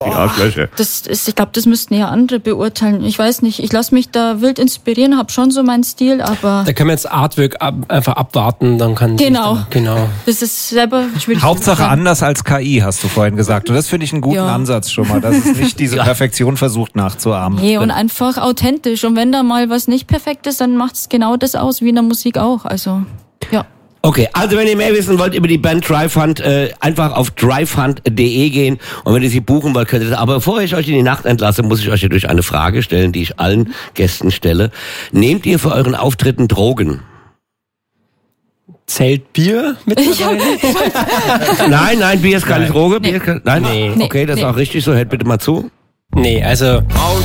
Die Arschlöcher. Ich glaube, das müssten eher andere beurteilen. Ich weiß nicht, ich lasse mich da wild inspirieren, habe schon so meinen Stil, aber... Da können wir jetzt Artwork einfach abwarten, dann kann... Genau. Genau. Das ist selber schwierig. Hauptsache anders als KI, hast du vorhin gesagt. Und das finde ich einen guten Ansatz schon mal, dass es nicht diese Perfektion versucht nachzuahmen. Nee, und einfach authentisch. Und wenn da mal was nicht perfekt ist, dann macht es genau das aus, wie in der Musik auch. Also, ja. Okay, also wenn ihr mehr wissen wollt über die Band Drivehunt, einfach auf drivehunt.de gehen und wenn ihr sie buchen wollt, könnt ihr das. Aber bevor ich euch in die Nacht entlasse, muss ich euch natürlich eine Frage stellen, die ich allen Gästen stelle. Nehmt ihr für euren Auftritten Drogen? Zählt Bier mittlerweile? Nein, Bier ist keine Droge. Nee. Bier ist nein? Nee. Okay, das ist auch richtig so. Hört bitte mal zu. Nee, also...